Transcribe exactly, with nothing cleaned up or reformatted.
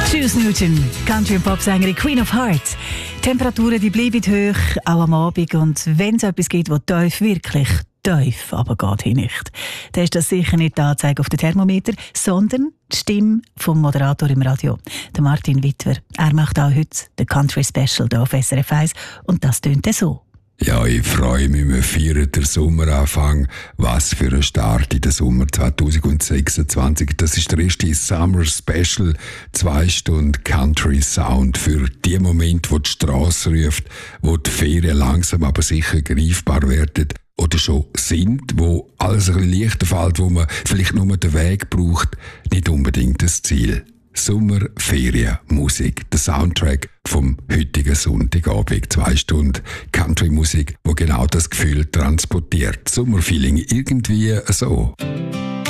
Juice Newton, Country- und Popsängerin, Queen of Hearts. Die Temperaturen die bleiben hoch, auch am Abend. Und wenn es etwas gibt, das tief, wirklich tief, aber geht hier nicht, dann ist das sicher nicht die Anzeige auf dem Thermometer, sondern die Stimme vom Moderator im Radio, der Martin Wittwer. Er macht auch heute den Country Special hier auf S R F eins und das tönt so. Ja, ich freue mich, wir feiern den Sommeranfang. Was für ein Start in den Sommer zwanzig sechsundzwanzig. Das ist der erste Summer Special. Zwei Stunden Country Sound für die Momente, wo die Strasse ruft, wo die Ferien langsam aber sicher greifbar werden oder schon sind, wo alles ein bisschen leichter fällt, wo man vielleicht nur den Weg braucht, nicht unbedingt das Ziel. Sommer, Ferien, Musik, der Soundtrack vom heutigen Sonntagabend. Zwei Stunden Country-Musik, wo genau das Gefühl transportiert. Sommerfeeling irgendwie so.